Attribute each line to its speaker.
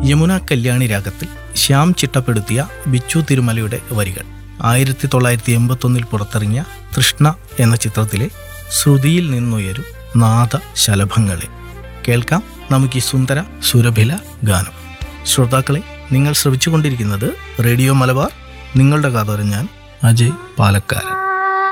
Speaker 1: യമുന കല്യാണി രാഗത്തിൽ ശ്യാം ചിട്ടപ്പെടുത്തിയ ബിച്ചു തിരുമലയുടെ വരികൾ 1981 പുറത്തിറങ്ങിയ തൃഷ്ണ എന്ന ചിത്രത്തിലെ ശ്രുതിയിൽ നിന്നുയരും നാദശലഭങ്ങളെ കേൾക്കാം നമുക്ക് ഈ സുന്ദര സുരഭില ഗാനം. ശ്രോതാക്കളെ, നിങ്ങൾ ശ്രവിച്ചുകൊണ്ടിരിക്കുന്നത് റേഡിയോ മലബാർ. നിങ്ങളുടെ കാതോരം ഞാൻ അജയ് പാലക്കാരൻ.